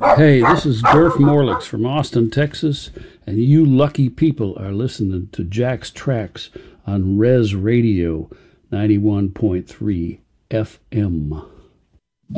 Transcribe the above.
Hey, this is Durf Morlix from Austin, Texas, and you lucky people are listening to Jack's Tracks on Res Radio 91.3 FM.